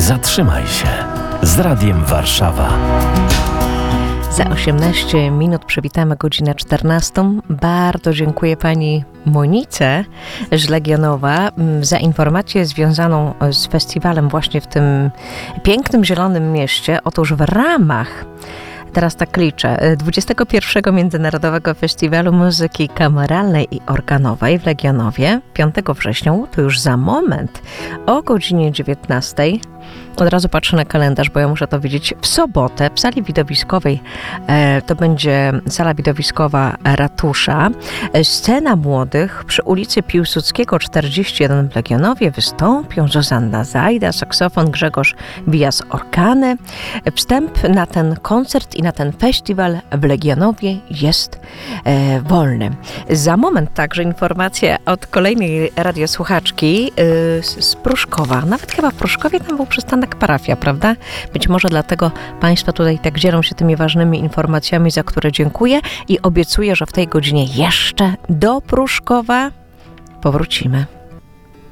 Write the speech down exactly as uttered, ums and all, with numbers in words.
Zatrzymaj się z Radiem Warszawa. Za osiemnaście minut przywitamy godzinę czternastą. Bardzo dziękuję pani Monice z Legionowa za informację związaną z festiwalem właśnie w tym pięknym Zielonym Mieście. Otóż w ramach, teraz tak liczę, dwudziestego pierwszego Międzynarodowego Festiwalu Muzyki Kameralnej i Organowej w Legionowie piątego września, to już za moment, o godzinie dziewiętnastej. Od razu patrzę na kalendarz, bo ja muszę to widzieć. W sobotę w sali widowiskowej, e, to będzie sala widowiskowa Ratusza, e, scena młodych przy ulicy Piłsudskiego czterdzieści jeden w Legionowie wystąpią Zuzanna Zajda, saksofon, Grzegorz Wijas, organy. Wstęp na ten koncert i na ten festiwal w Legionowie jest e, wolny. Za moment także informacja od kolejnej radiosłuchaczki e, z, z Pruszkowa. Nawet chyba w Pruszkowie tam był przystanek parafia, prawda? Być może dlatego Państwo tutaj tak dzielą się tymi ważnymi informacjami, za które dziękuję i obiecuję, że w tej godzinie jeszcze do Pruszkowa powrócimy.